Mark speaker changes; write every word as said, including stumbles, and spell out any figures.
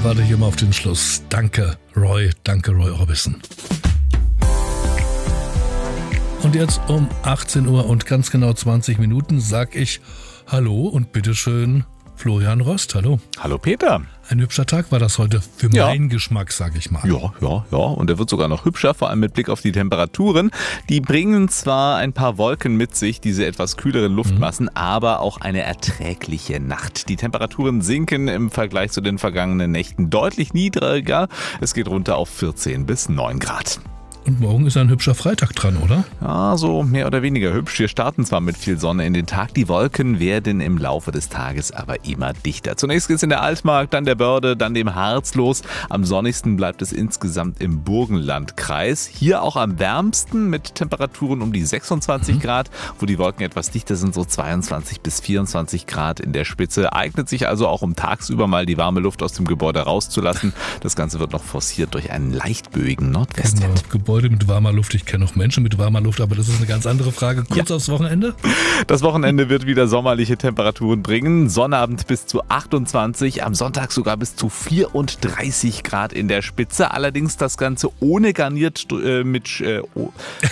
Speaker 1: warte hier mal auf den Schluss. Danke, Roy. Danke, Roy Orbison. Und jetzt um achtzehn Uhr und ganz genau zwanzig Minuten sag ich Hallo und bitteschön Florian Rost. Hallo.
Speaker 2: Hallo Peter.
Speaker 1: Ein hübscher Tag war das heute für
Speaker 2: ja.
Speaker 1: meinen Geschmack, sag ich mal.
Speaker 2: Ja, ja, ja. Und er wird sogar noch hübscher, vor allem mit Blick auf die Temperaturen. Die bringen zwar ein paar Wolken mit sich, diese etwas kühleren Luftmassen, mhm. aber auch eine erträgliche Nacht. Die Temperaturen sinken im Vergleich zu den vergangenen Nächten deutlich niedriger. Es geht runter auf vierzehn bis neun Grad.
Speaker 1: Und morgen ist ein hübscher Freitag dran, oder?
Speaker 2: Ja, so mehr oder weniger hübsch. Wir starten zwar mit viel Sonne in den Tag, die Wolken werden im Laufe des Tages aber immer dichter. Zunächst geht es in der Altmark, dann der Börde, dann dem Harz los. Am sonnigsten bleibt es insgesamt im Burgenlandkreis. Hier auch am wärmsten mit Temperaturen um die sechsundzwanzig mhm. Grad, wo die Wolken etwas dichter sind, so zweiundzwanzig bis vierundzwanzig Grad in der Spitze. Eignet sich also auch, um tagsüber mal die warme Luft aus dem Gebäude rauszulassen. Das Ganze wird noch forciert durch einen leichtböigen Nordwestwind.
Speaker 1: Genau. Mit warmer Luft. Ich kenne auch Menschen mit warmer Luft, aber das ist eine ganz andere Frage. Kurz ja. aufs Wochenende?
Speaker 2: Das Wochenende wird wieder sommerliche Temperaturen bringen. Sonnabend bis zu achtundzwanzig, am Sonntag sogar bis zu vierunddreißig Grad in der Spitze. Allerdings das Ganze ohne garniert äh, mit... Äh, oh.